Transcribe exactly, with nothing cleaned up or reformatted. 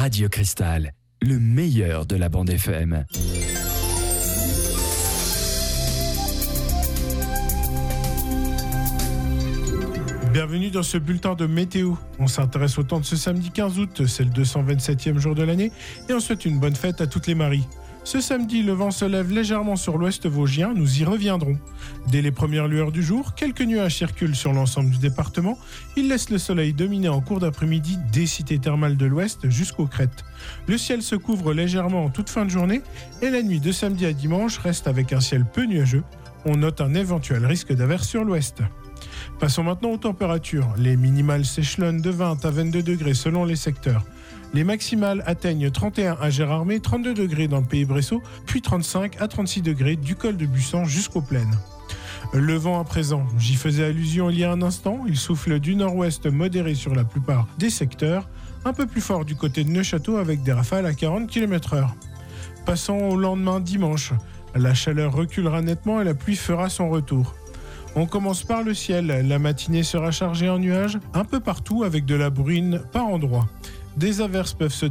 Radio Cristal, le meilleur de la bande F M. Bienvenue dans ce bulletin de météo. On s'intéresse au temps de ce samedi quinze août, c'est le deux cent vingt-septième jour de l'année, et on souhaite une bonne fête à toutes les Maries. Ce samedi, le vent se lève légèrement sur l'ouest vosgien, nous y reviendrons. Dès les premières lueurs du jour, quelques nuages circulent sur l'ensemble du département. Ils laissent le soleil dominer en cours d'après-midi des cités thermales de l'ouest jusqu'aux crêtes. Le ciel se couvre légèrement en toute fin de journée, et la nuit de samedi à dimanche reste avec un ciel peu nuageux. On note un éventuel risque d'averse sur l'ouest. Passons maintenant aux températures. Les minimales s'échelonnent de vingt à vingt-deux degrés selon les secteurs. Les maximales atteignent trente et un à Gérardmer, trente-deux degrés dans le Pays Bressot, puis trente-cinq à trente-six degrés du col de Buisson jusqu'aux plaines. Le vent à présent, j'y faisais allusion il y a un instant, il souffle du nord-ouest modéré sur la plupart des secteurs, un peu plus fort du côté de Neufchâteau avec des rafales à quarante kilomètres heure. Passons au lendemain dimanche. La chaleur reculera nettement et la pluie fera son retour. On commence par le ciel. La matinée sera chargée en nuages un peu partout avec de la bruine par endroits. Des averses peuvent se